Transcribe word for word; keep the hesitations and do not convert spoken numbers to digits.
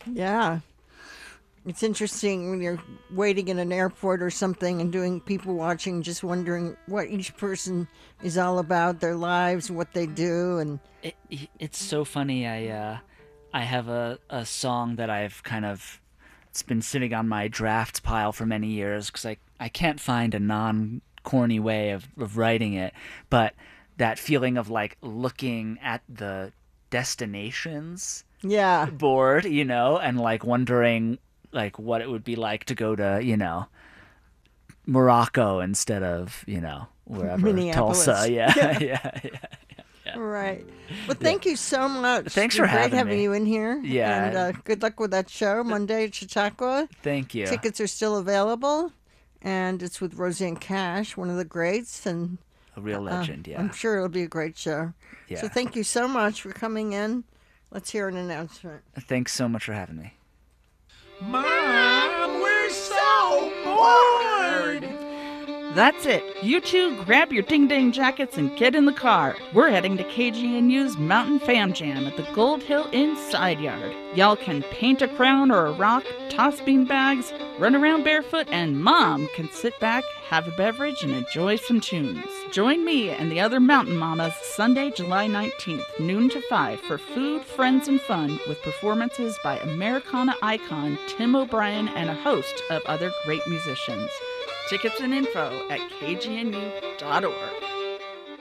Yeah. It's interesting when you're waiting in an airport or something and doing people watching, just wondering what each person is all about, their lives, what they do, and It, it's so funny. I uh, I have a, a song that I've kind of it's been sitting on my drafts pile for many years because I I can't find a non corny way of, of writing it, but that feeling of like looking at the destinations yeah, board, you know, and like wondering like what it would be like to go to, you know, Morocco instead of, you know, wherever, Tulsa. Minneapolis. Yeah, Yeah, yeah, yeah, yeah, right. Well, yeah. thank you so much. It's Thanks for been great having having me. you in here, and Yeah, uh, good luck with that show Monday at Chautauqua. thank you. Tickets are still available, and it's with Roseanne Cash, one of the greats, and A real uh, legend, I'm yeah. sure it'll be a great show. So Yeah. thank you so much for coming in. Let's hear an announcement. Thanks so much for having me. Mom, we're so bored! That's it. You two grab your ding dang jackets and get in the car. We're heading to K G N U's Mountain Fam Jam at the Gold Hill Inn side yard. Y'all can paint a crown or a rock, toss bean bags, run around barefoot, and Mom can sit back, have a beverage, and enjoy some tunes. Join me and the other Mountain Mamas Sunday, July nineteenth, noon to five, for food, friends, and fun with performances by Americana icon Tim O'Brien and a host of other great musicians. Tickets and info at k g n u dot org.